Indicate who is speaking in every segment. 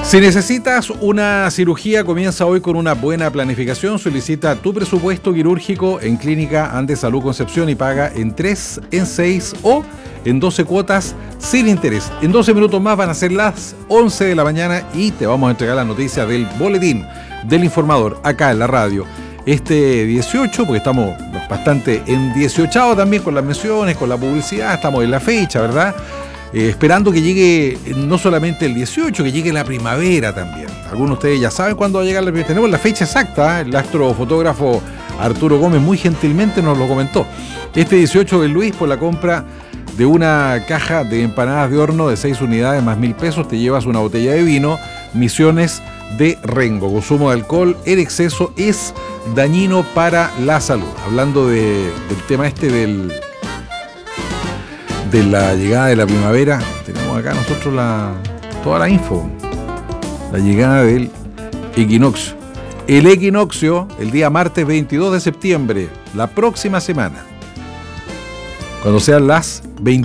Speaker 1: Si necesitas una cirugía, comienza hoy con una buena planificación. Solicita tu presupuesto quirúrgico en Clínica Andes Salud Concepción y paga en 3, en 6 o en 12 cuotas sin interés. En 12 minutos más van a ser las 11 de la mañana y te vamos a entregar la noticia del boletín del informador acá en la radio. Este 18, porque estamos bastante en 18 también con las menciones, con la publicidad, estamos en la fecha, ¿verdad? Esperando que llegue no solamente el 18, que llegue la primavera también. Algunos de ustedes ya saben cuándo va a llegar la primavera. Tenemos la fecha exacta, el astrofotógrafo Arturo Gómez muy gentilmente nos lo comentó. Este 18 de Luis, por la compra de una caja de empanadas de horno de 6 unidades más 1.000 pesos, te llevas una botella de vino, Misiones de Rengo. Consumo de alcohol en exceso es dañino para la salud. Hablando del tema de la llegada de la primavera, tenemos acá nosotros toda la info. La llegada del equinoccio. El equinoccio, el día martes 22 de septiembre, la próxima semana, cuando sean las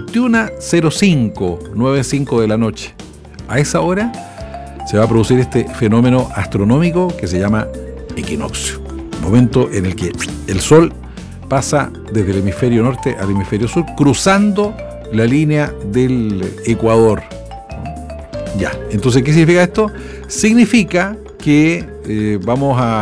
Speaker 1: 21:05 de la noche. A esa hora se va a producir este fenómeno astronómico que se llama equinoccio. Momento en el que el Sol pasa desde el hemisferio norte al hemisferio sur, cruzando la línea del Ecuador. Ya, entonces, ¿qué significa esto? Significa que vamos a